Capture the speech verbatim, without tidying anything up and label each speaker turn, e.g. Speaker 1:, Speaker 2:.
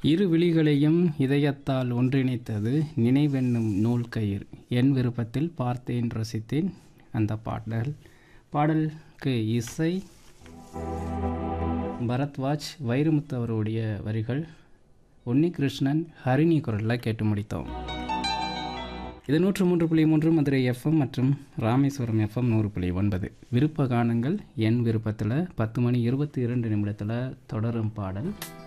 Speaker 1: இரு விழிகளையும் இதயத்தால் ஒன்றிணைத்தது நினைவென்னும் நூல் கயிறு. என் விருப்பத்தில் பார்த்தேன் ரசித்தேன். அந்த பாடல் பாடலுக்கு இசை பரத்வாஜ், வைரமுத்து அவருடைய வரிகள், உன்னிகிருஷ்ணன், ஹரிணி குரலில் கேட்டு முடித்தோம். இது நூற்று மூன்று புள்ளி மூன்று மதுரை எஃப்எம் மற்றும் ராமேஸ்வரம் எஃப்எம் நூறு புள்ளி ஒன்பது. விருப்ப கானங்கள் என் விருப்பத்தில் பத்து மணி இருபத்தி இரண்டு நிமிடத்தில் தொடரும் பாடல்